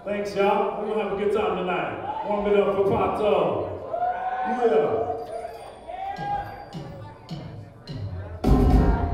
Thanks, y'all. We're gonna have a good time tonight. Warm it up for Pato. Yeah.